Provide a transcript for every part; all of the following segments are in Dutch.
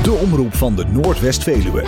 De omroep van de Noordwest-Veluwe.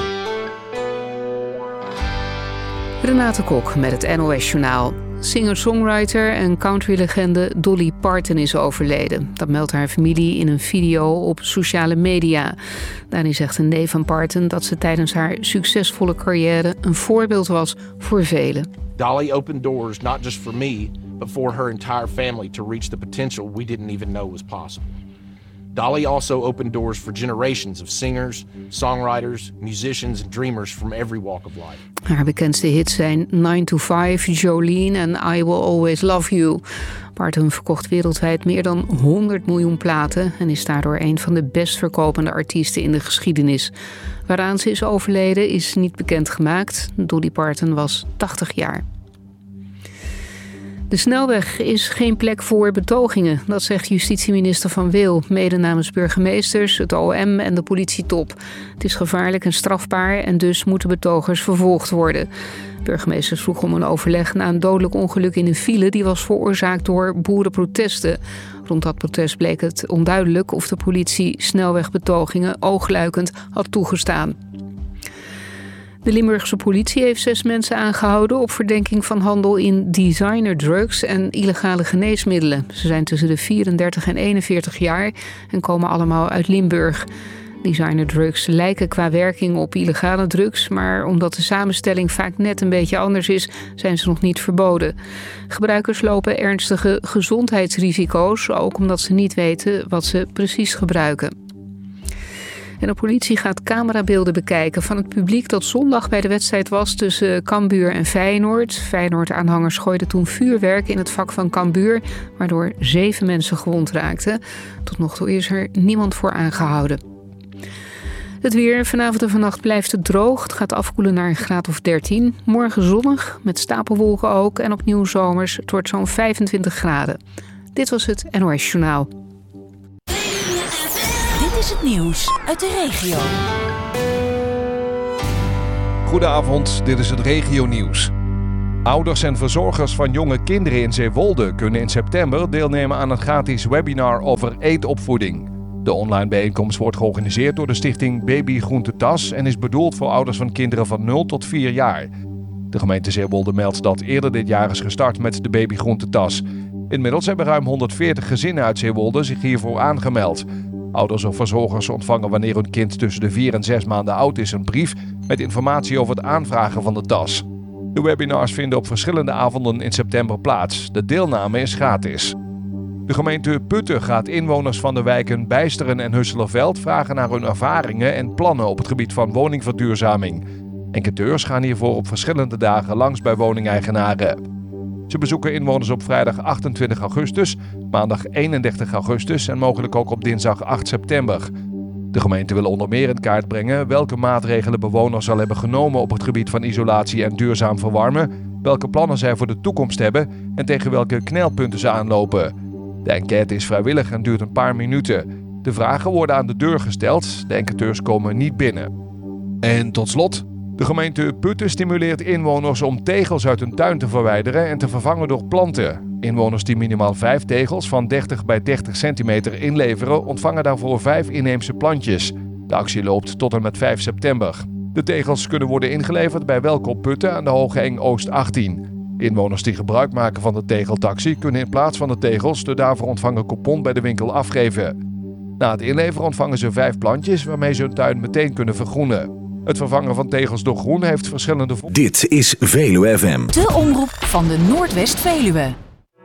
Renate Kok met het NOS-journaal. Singer-songwriter en countrylegende Dolly Parton is overleden. Dat meldt haar familie in een video op sociale media. Daarin zegt een neef van Parton dat ze tijdens haar succesvolle carrière een voorbeeld was voor velen. Dolly opened doors not just for me, but for her entire family to reach the potential we didn't even know was possible. Dolly also opened doors for generations of singers, songwriters, musicians and dreamers from every walk of life. Haar bekendste hits zijn 9 to 5, Jolene en I Will Always Love You. Parton verkocht wereldwijd meer dan 100 miljoen platen en is daardoor een van de best verkopende artiesten in de geschiedenis. Waaraan ze is overleden is niet bekendgemaakt. Dolly Parton was 80 jaar. De snelweg is geen plek voor betogingen, dat zegt justitieminister Van Wil, mede namens burgemeesters, het OM en de politietop. Het is gevaarlijk en strafbaar en dus moeten betogers vervolgd worden. Burgemeesters vroegen om een overleg na een dodelijk ongeluk in een file die was veroorzaakt door boerenprotesten. Rond dat protest bleek het onduidelijk of de politie snelwegbetogingen oogluikend had toegestaan. De Limburgse politie heeft 6 mensen aangehouden op verdenking van handel in designerdrugs en illegale geneesmiddelen. Ze zijn tussen de 34 en 41 jaar en komen allemaal uit Limburg. Designerdrugs lijken qua werking op illegale drugs, maar omdat de samenstelling vaak net een beetje anders is, zijn ze nog niet verboden. Gebruikers lopen ernstige gezondheidsrisico's, ook omdat ze niet weten wat ze precies gebruiken. En de politie gaat camerabeelden bekijken van het publiek dat zondag bij de wedstrijd was tussen Cambuur en Feyenoord. Feyenoord-aanhangers gooiden toen vuurwerk in het vak van Cambuur, waardoor 7 mensen gewond raakten. Tot nog toe is er niemand voor aangehouden. Het weer. Vanavond en vannacht blijft het droog. Het gaat afkoelen naar een graad of 13. Morgen zonnig, met stapelwolken ook en opnieuw zomers. Het wordt zo'n 25 graden. Dit was het NOS Journaal. Dit is het nieuws uit de regio. Goedenavond, dit is het regionieuws. Ouders en verzorgers van jonge kinderen in Zeewolde kunnen in september deelnemen aan een gratis webinar over eetopvoeding. De online bijeenkomst wordt georganiseerd door de stichting Baby Groente Tas en is bedoeld voor ouders van kinderen van 0 tot 4 jaar. De gemeente Zeewolde meldt dat eerder dit jaar is gestart met de Baby Groente Tas. Inmiddels hebben ruim 140 gezinnen uit Zeewolde zich hiervoor aangemeld. Ouders of verzorgers ontvangen wanneer hun kind tussen de 4 en 6 maanden oud is een brief met informatie over het aanvragen van de tas. De webinars vinden op verschillende avonden in september plaats. De deelname is gratis. De gemeente Putten gaat inwoners van de wijken Bijsteren en Husselerveld vragen naar hun ervaringen en plannen op het gebied van woningverduurzaming. Enquêteurs gaan hiervoor op verschillende dagen langs bij woningeigenaren. Ze bezoeken inwoners op vrijdag 28 augustus, maandag 31 augustus en mogelijk ook op dinsdag 8 september. De gemeente wil onder meer in kaart brengen welke maatregelen bewoners al hebben genomen op het gebied van isolatie en duurzaam verwarmen, welke plannen zij voor de toekomst hebben en tegen welke knelpunten ze aanlopen. De enquête is vrijwillig en duurt een paar minuten. De vragen worden aan de deur gesteld, de enquêteurs komen niet binnen. En tot slot, de gemeente Putten stimuleert inwoners om tegels uit hun tuin te verwijderen en te vervangen door planten. Inwoners die minimaal 5 tegels van 30 bij 30 centimeter inleveren, ontvangen daarvoor 5 inheemse plantjes. De actie loopt tot en met 5 september. De tegels kunnen worden ingeleverd bij Welkom Putten aan de Hoge Eng Oost 18. Inwoners die gebruik maken van de tegeltaxi kunnen in plaats van de tegels de daarvoor ontvangen coupon bij de winkel afgeven. Na het inleveren ontvangen ze 5 plantjes waarmee ze hun tuin meteen kunnen vergroenen. Het vervangen van tegels door groen heeft verschillende Dit is Veluwe FM. De omroep van de Noordwest-Veluwe.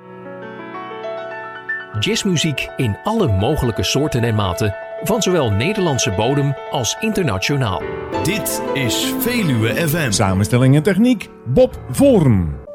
Jazzmuziek in alle mogelijke soorten en maten, van zowel Nederlandse bodem als internationaal. Dit is Veluwe FM. Samenstelling en techniek, Bob Voren.